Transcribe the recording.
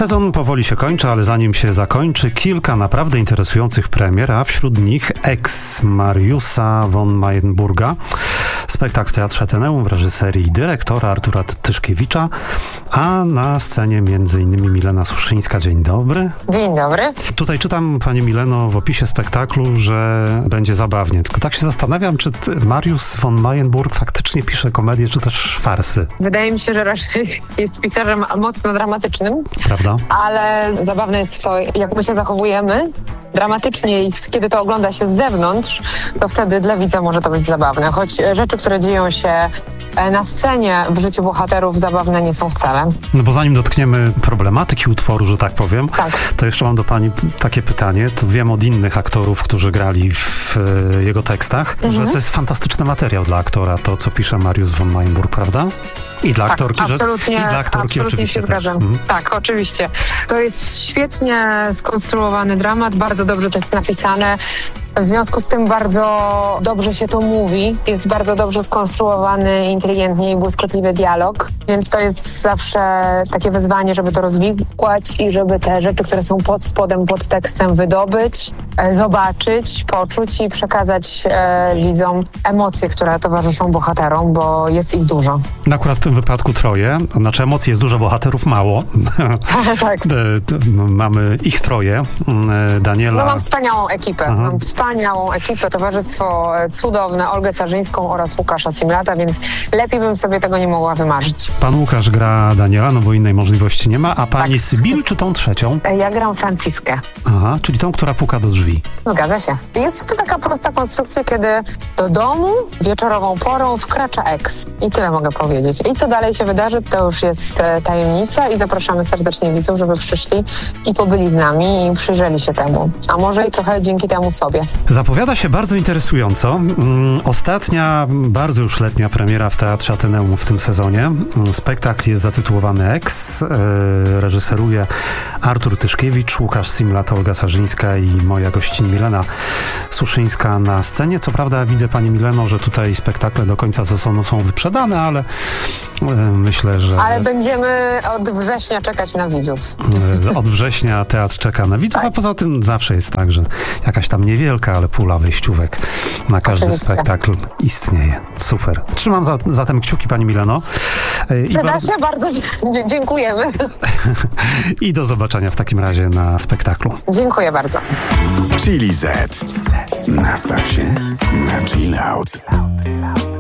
Sezon powoli się kończy, ale zanim się zakończy, kilka naprawdę interesujących premier, a wśród nich Ex Mariusza von Mayenburga, spektakl w Teatrze Ateneum w reżyserii dyrektora Artura Tyszkiewicza, a na scenie m.in. Milena Suszyńska. Dzień dobry. Dzień dobry. Tutaj czytam, pani Mileno, w opisie spektaklu, że będzie zabawnie. Tylko tak się zastanawiam, czy Mariusz von Mayenburg faktycznie pisze komedię, czy też farsy. Wydaje mi się, że raczej jest pisarzem mocno dramatycznym. Prawda? Ale zabawne jest to, jak my się zachowujemy dramatycznie i kiedy to ogląda się z zewnątrz, to wtedy dla widza może to być zabawne. Choć rzeczy, które dzieją się na scenie w życiu bohaterów, zabawne nie są wcale. No bo zanim dotkniemy problematyki utworu, że tak powiem, to jeszcze mam do pani takie pytanie. To wiem od innych aktorów, którzy grali w jego tekstach, że to jest fantastyczny materiał dla aktora, to co pisze Mariusz von Mayenburg, prawda? I dla aktorki, absolutnie, i dla aktorki absolutnie oczywiście się zgadzam. Tak, oczywiście. To jest świetnie skonstruowany dramat, bardzo dobrze to jest napisane. W związku z tym bardzo dobrze się to mówi. Jest bardzo dobrze skonstruowany, inteligentnie i błyskotliwy dialog, więc to jest zawsze takie wyzwanie, żeby to rozwikłać i żeby te rzeczy, które są pod spodem, pod tekstem wydobyć, zobaczyć, poczuć i przekazać widzom emocje, które towarzyszą bohaterom, bo jest ich dużo. No akurat w tym wypadku troje. Znaczy emocji jest dużo, bohaterów mało. Tak. Mamy ich troje. Daniela... No mam wspaniałą ekipę. Mam wspaniałą ekipę, towarzystwo cudowne, Olgę Carzyńską oraz Łukasza Simlata, więc lepiej bym sobie tego nie mogła wymarzyć. Pan Łukasz gra Daniela, no bo innej możliwości nie ma, a pani Sybil czy tą trzecią? Ja gram Franciskę. Aha, czyli tą, która puka do drzwi. Zgadza się. Jest to taka prosta konstrukcja, kiedy do domu wieczorową porą wkracza ex. I tyle mogę powiedzieć. I co dalej się wydarzy, to już jest tajemnica i zapraszamy serdecznie widzów, żeby przyszli i pobyli z nami i przyjrzeli się temu. A może i trochę dzięki temu sobie. Zapowiada się bardzo interesująco. Ostatnia, bardzo już letnia premiera w Teatrze Ateneum w tym sezonie. Spektakl jest zatytułowany Ex. Reżyseruje Artur Tyszkiewicz, Łukasz Simlat, Olga Carzyńska i moja gościni Milena Suszyńska na scenie. Co prawda widzę, pani Mileno, że tutaj spektakle do końca sezonu są wyprzedane, ale myślę, że... Ale będziemy od września czekać na widzów. Od września teatr czeka na widzów, a poza tym zawsze jest tak, że jakaś tam niewielka, ale pula wejściówek na każdy spektakl istnieje. Super. Trzymam zatem kciuki, pani Mileno. Przyda się, bardzo dziękujemy. I do zobaczenia w takim razie na spektaklu. Dziękuję bardzo. Chili Z. Nastaw się na chill out.